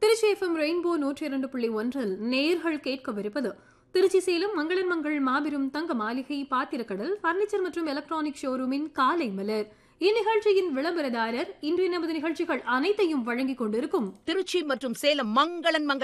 Trichy FM rainbow 102.1 நேர்கள் கேட்கவிருப்பது திருச்சி சேலம் மங்களன் மங்கள் மாபெரும் தங்க மாளிகை பாத்திரக்கடல் பர்னிச்சர் மற்றும் எலக்ட்ரானிக் ஷோரூமின் காலை மலர். இந்நிகழ்ச்சியின் விளம்பரதாரர் இன்றைய நமது நிகழ்ச்சிகள் அனைத்தையும் வழங்கிக் கொண்டிருக்கும் திருச்சி மற்றும் சேலம் மங்களன் மங்கள்